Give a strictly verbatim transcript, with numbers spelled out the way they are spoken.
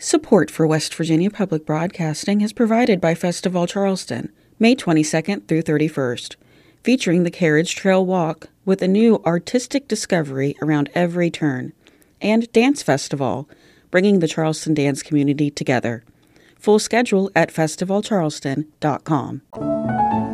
Support for West Virginia Public Broadcasting is provided by Festival Charleston, May twenty-second through thirty-first, featuring the Carriage Trail Walk with a new artistic discovery around every turn, and Dance Festival, bringing the Charleston dance community together. Full schedule at festival charleston dot com.